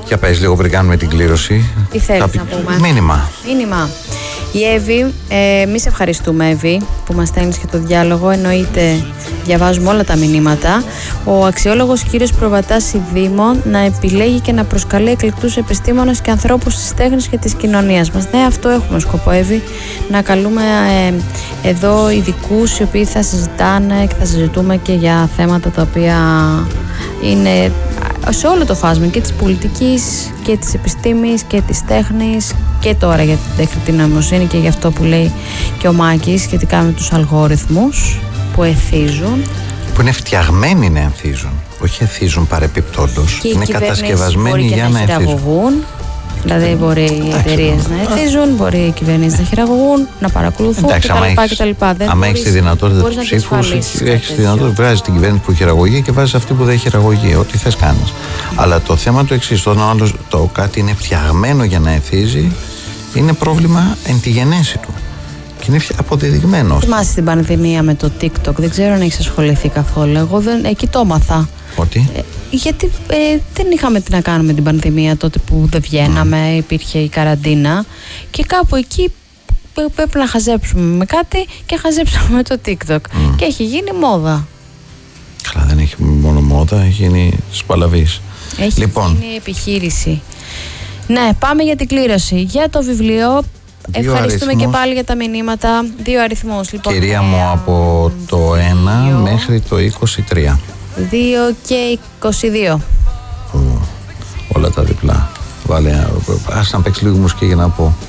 Για πες λίγο πριν κάνουμε την κλήρωση. Τι θέλεις να πούμε? Μήνυμα. Η Εύη, εμείς ευχαριστούμε, Εύη, που μας στέλνεις και το διάλογο. Εννοείται, διαβάζουμε όλα τα μηνύματα. Ο αξιόλογος κύριος Προβατάς Δήμων να επιλέγει και να προσκαλεί εκλεκτούς επιστήμονες και ανθρώπους της τέχνης και της κοινωνίας μας. Ναι, αυτό έχουμε σκοπό, Εύη, να καλούμε εδώ ειδικούς οι οποίοι θα συζητάνε και θα συζητούμε και για θέματα τα οποία είναι σε όλο το φάσμα και της πολιτικής και της επιστήμης και της τέχνης και τώρα για την τεχνητή νοημοσύνη και για αυτό που λέει και ο Μάκης σχετικά με τους αλγόριθμους που εθίζουν. Που είναι φτιαγμένοι να εθίζουν, όχι εθίζουν παρεπιπτόντως. Και είναι κατασκευασμένοι για να εθίζουν. Δηλαδή μπορεί οι εταιρείες να εθίζουν, μπορεί οι κυβερνήσεις να χειραγωγούν, να παρακολουθούν κτλ. Αν έχεις τη δυνατότητα του ψήφου, έχεις τη δυνατότητα, βγάζεις την κυβέρνηση που χειραγωγεί και βάζεις αυτή που δεν χειραγωγεί. Ό,τι θες κάνεις. Αλλά το θέμα το εξής: το κάτι είναι φτιαγμένο για να εθίζει, είναι πρόβλημα εν τη γενέση του. Και είναι αποδεδειγμένο. Θυμάσαι την πανδημία με το TikTok, δεν ξέρω αν έχεις ασχοληθεί καθόλου. Εγώ εκεί το έμαθα. Ότι? Γιατί δεν είχαμε τι να κάνουμε την πανδημία τότε που δεν βγαίναμε, υπήρχε η καραντίνα και κάπου εκεί πρέπει να χαζέψουμε με κάτι και χαζέψαμε με το TikTok και έχει γίνει μόδα. Καλά, δεν έχει μόνο μόδα, έχει γίνει σπαλαβής. Έχει γίνει επιχείρηση. Ναι, πάμε για την κλήρωση. Για το βιβλίο, ευχαριστούμε και πάλι για τα μηνύματα. 2 αριθμούς. Λοιπόν, κυρία μου, από το 1 μέχρι το 23. 2 και 22. Όλα τα διπλά. Βάλε, ας να παίξει λίγο μουσική για να πω.